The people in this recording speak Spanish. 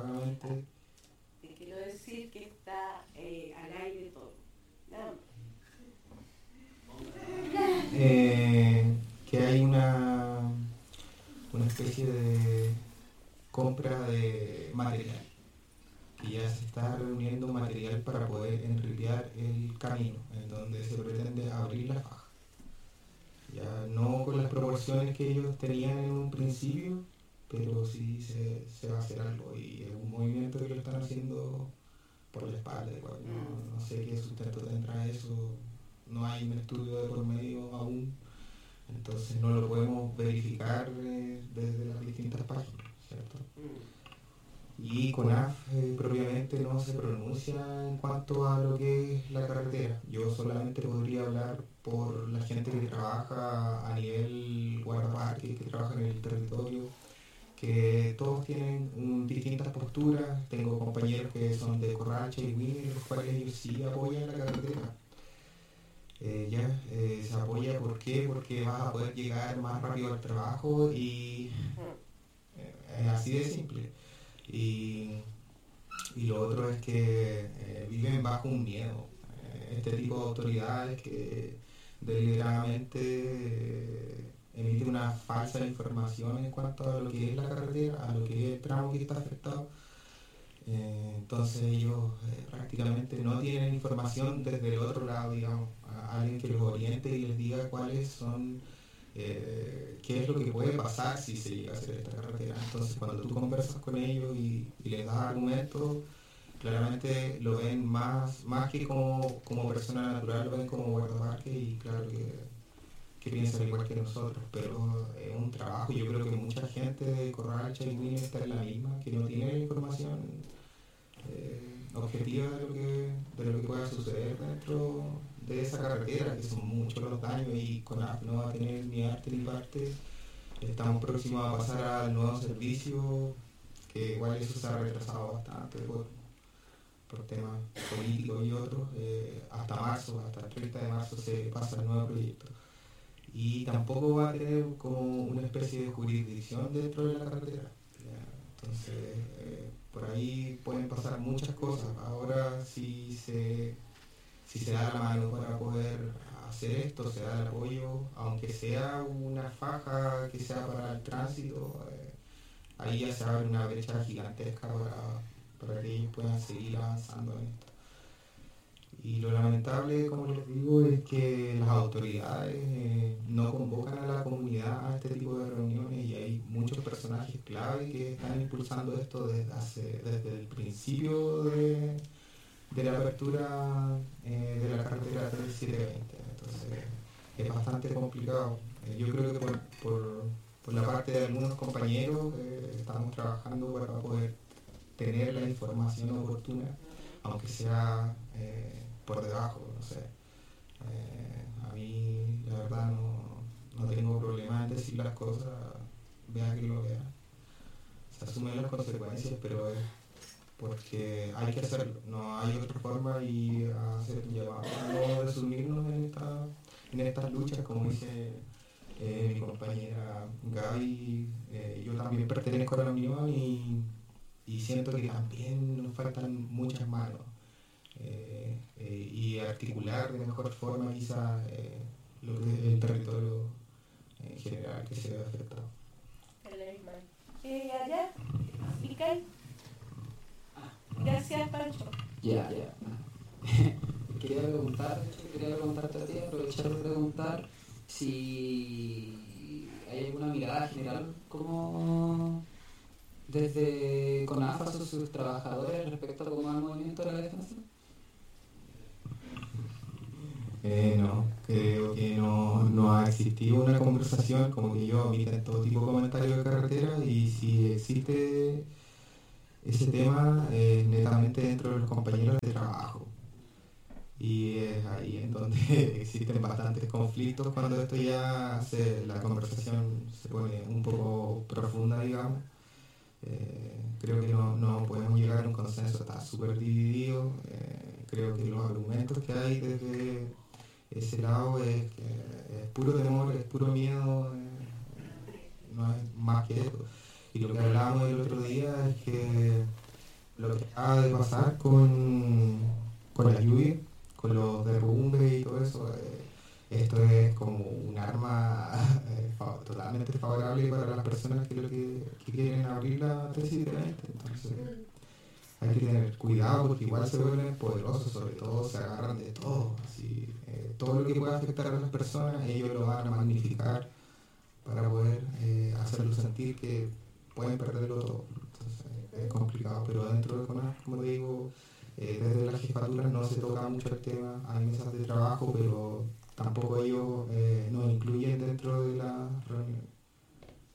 vagamente. Te quiero decir que está al aire todo. Nada más. Que hay una especie de compra de material, que ya se está reuniendo material para poder enriquecer el camino, en donde se pretende abrir la faja. Ya no con las proporciones que ellos tenían en un principio, pero sí se va a hacer algo, y es un movimiento que lo están haciendo por la espalda, igual. No sé qué sustento tendrá eso, no hay un estudio de por medio aún, entonces no lo podemos verificar desde las distintas páginas, ¿cierto? Y CONAF propiamente no se pronuncia en cuanto a lo que es la carretera. Yo solamente podría hablar por la gente que trabaja a nivel guardaparques, que trabaja en el territorio, que todos tienen distintas posturas. Tengo compañeros que son de Corracha y Winner, los cuales ellos sí apoyan la carretera. Se apoya, ¿por qué? Porque vas a poder llegar más rápido al trabajo, y es así de simple. Y lo otro es que viven bajo un miedo. Este tipo de autoridades que deliberadamente emiten una falsa información en cuanto a lo que es la carretera, a lo que es el tramo que está afectado. Entonces ellos prácticamente no tienen información desde el otro lado, digamos, a alguien que los oriente y les diga cuáles son, qué es lo que puede pasar si se llega a hacer esta carretera. Entonces cuando tú conversas con ellos y les das argumentos, claramente lo ven más que como persona natural, lo ven como guardaparque, y claro que piensan igual que nosotros, pero es un trabajo. Yo creo que mucha gente de Corracha y Winner está en la misma, que no tiene la información objetiva de lo que pueda suceder dentro de esa carretera, que son muchos los daños, y CONAF no va a tener ni arte ni parte. Estamos próximos a pasar al nuevo servicio, que igual eso se ha retrasado bastante por temas políticos y otros. Hasta marzo, hasta el 30 de marzo se pasa el nuevo proyecto. Y tampoco va a tener como una especie de jurisdicción dentro de la carretera. Entonces, por ahí pueden pasar muchas cosas. Ahora, si se da la mano para poder hacer esto, se da el apoyo, aunque sea una faja que sea para el tránsito, ahí ya se abre una brecha gigantesca para que ellos puedan seguir avanzando en esto. Y lo lamentable, como les digo, es que las autoridades no convocan a la comunidad a este tipo de reuniones, y hay muchos personajes clave que están impulsando esto desde el principio de la apertura de la carretera 3720. Entonces es bastante complicado. Yo creo que por la parte de algunos compañeros estamos trabajando para poder tener la información oportuna, aunque sea por debajo, no sé. A mí la verdad no tengo problema en decir las cosas, vea que lo vea. Se asumen las consecuencias, pero es porque hay que hacerlo, no hay otra forma, y hacer un llamado a no desunirnos en estas luchas, como dice mi compañera Gaby. Yo también pertenezco a la Unión, y siento que también nos faltan muchas manos, y articular de mejor forma quizá lo que es el territorio en general que se ve afectado. Allá, Miguel. Gracias, Pancho. Ya. Quería preguntarte a ti, aprovechar de preguntar si hay alguna mirada general como desde CONAF a sus trabajadores respecto a cómo va el movimiento de la defensa. No, creo que no ha existido una conversación, como que yo en todo tipo de comentarios de carretera, y si existe ese tema netamente dentro de los compañeros de trabajo. Y es ahí en donde existen bastantes conflictos cuando esto ya la conversación se pone un poco profunda, digamos. Creo que no podemos llegar a un consenso, está súper dividido. Creo que los argumentos que hay desde ese lado es puro temor, es puro miedo, no es más que eso. Y lo que hablábamos el otro día es que lo que acaba de pasar con la lluvia, con los derrumbes y todo eso, esto es como un arma totalmente favorable para las personas que quieren abrir la tesis de la gente. Entonces hay que tener cuidado porque igual se vuelven poderosos, sobre todo se agarran de todo. Así, todo lo que pueda afectar a las personas, ellos lo van a magnificar para poder hacerlo sentir que pueden perderlo todo. Entonces es complicado, pero dentro de CONAF, como te digo, desde la jefatura no se toca mucho el tema, hay mesas de trabajo, pero tampoco ellos nos incluyen dentro de la reunión.